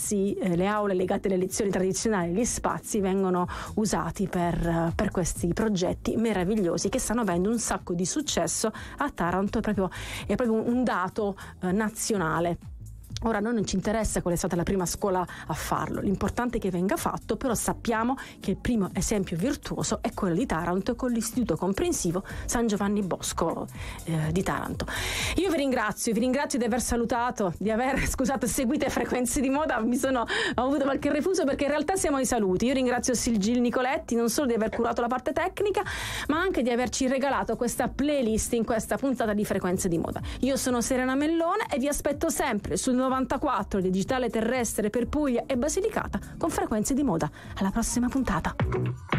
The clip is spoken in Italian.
spazi, le aule legate alle lezioni tradizionali, gli spazi vengono usati per questi progetti meravigliosi che stanno avendo un sacco di successo a Taranto. È proprio un dato nazionale. Ora, a noi non ci interessa qual è stata la prima scuola a farlo, l'importante è che venga fatto, però sappiamo che il primo esempio virtuoso è quello di Taranto con l'Istituto Comprensivo San Giovanni Bosco di Taranto. Io vi ringrazio di aver salutato, di aver seguito Frequenze di Moda. Ho avuto qualche refuso perché in realtà siamo ai saluti. Io ringrazio Gil Nicoletti non solo di aver curato la parte tecnica, ma anche di averci regalato questa playlist in questa puntata di Frequenze di Moda. Io sono Serena Mellone e vi aspetto sempre sul 94 digitale terrestre per Puglia e Basilicata con Frequenze di Moda. Alla prossima puntata.